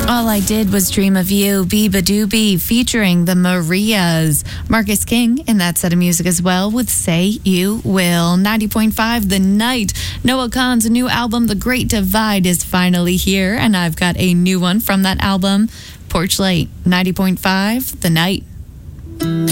All I Did Was Dream of You, Biba Doobie, featuring the Marias. Marcus King in that set of music as well with Say You Will. 90.5 The Night. Noah Kahan's new album, The Great Divide, is finally here, and I've got a new one from that album, Porch Light. 90.5 The Night.